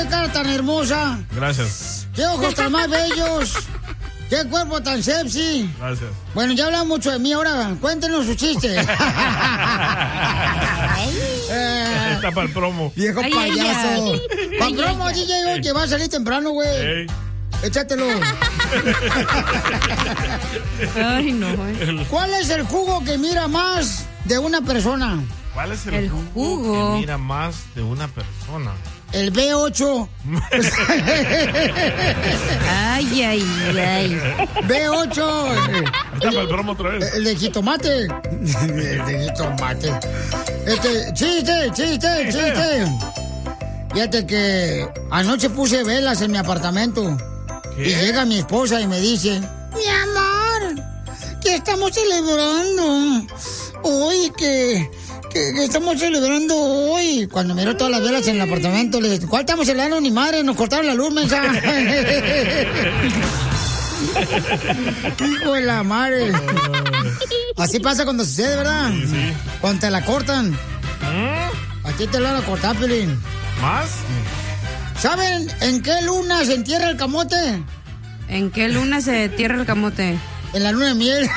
cara tan hermosa! Gracias. ¡Qué ojos tan más bellos! ¡Qué cuerpo tan sexy! Gracias. Bueno, ya hablan mucho de mí, ahora cuéntenos su chiste. Está para el promo. Viejo payaso. Para el promo, DJ, que va a salir temprano, güey. Échatelo. Ay, no. ¿Cuál es el jugo que mira más de una persona? ¿Cuál es el jugo que mira más de una persona? El B8. Ay, ay, ay. B8. Está para el promo otra vez. El de jitomate. El de jitomate. Chiste. Fíjate que anoche puse velas en mi apartamento. ¿Qué? Y llega mi esposa y me dice: mi amor, ¿qué estamos celebrando? Hoy que estamos celebrando hoy. Cuando miró todas las velas en el apartamento, le dije: ¿cuál estamos celebrando? Ni madre, nos cortaron la luz, mensa. Hijo de la madre. Así pasa cuando sucede, ¿verdad? Sí. Cuando te la cortan. A ti te la van a cortar, Pelín. ¿Más? ¿Saben en qué luna se entierra el camote? ¿En qué luna se entierra el camote? En la luna de miel.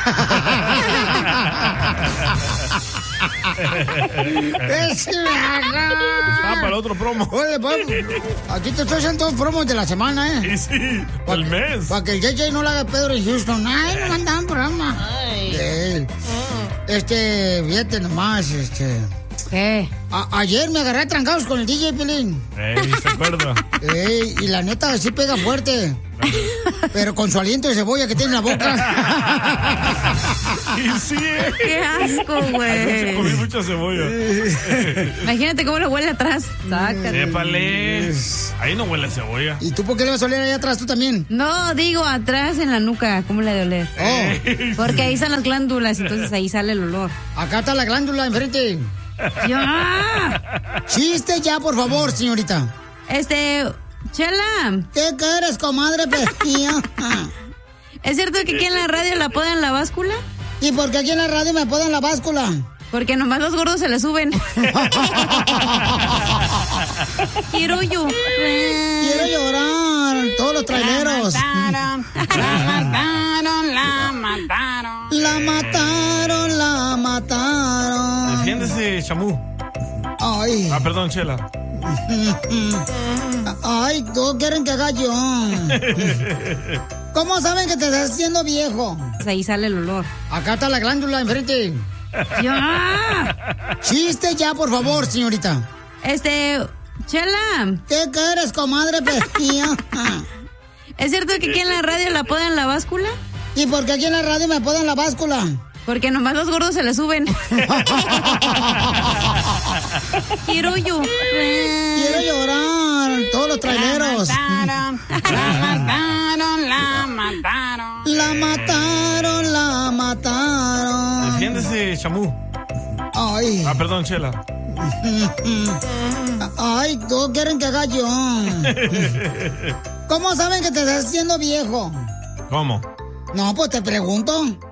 Está para el otro promo. Oye, aquí te estoy haciendo todos promos de la semana, ¿eh? Sí, el mes. Para que el JJ no le haga Pedro en Houston. Ay, no mandaban programa. Ay. Fíjate nomás, ¿Qué? Ayer me agarré a trancados con el DJ Pelín. ¿Se acuerda? Y la neta sí pega fuerte. Pero con su aliento de cebolla que tiene en la boca. Y sí, ¡Qué asco, güey! Comí mucha cebolla. Imagínate cómo le huele atrás. Sácate. ¡Épale! Ahí no huele a cebolla. ¿Y tú por qué le vas a oler ahí atrás tú también? No, digo atrás en la nuca. ¿Cómo le ha de oler? Porque ahí están las glándulas, entonces ahí sale el olor. Acá está la glándula enfrente. ¡Ya! Chiste ya, por favor, señorita. Chela. ¿Qué quieres, comadre pestilla? ¿Es cierto que aquí en la radio la apodan la báscula? ¿Y por qué aquí en la radio me apodan la báscula? Porque nomás los gordos se le suben. Quiero llorar. Quiero llorar. Todos los traileros. La mataron. Defiéndese, chamú. Ay. Perdón, Chela. Ay, todos quieren que haga yo. ¿Cómo saben que te estás haciendo viejo? Ahí sale el olor. Acá está la glándula enfrente. ¡Ya! Chiste ya, por favor, señorita. Chela. ¿Qué quieres, comadre pestilla? ¿Es cierto que aquí en la radio la apodan la báscula? ¿Y por qué aquí en la radio me apodan la báscula? Porque nomás los gordos se le suben. Quiero llorar. Quiero llorar. Todos los traileros. La mataron. Defiéndese, chamú. Ay. Perdón, Chela. Ay, todos quieren que haga yo. ¿Cómo saben que te estás haciendo viejo? ¿Cómo? No, pues te pregunto.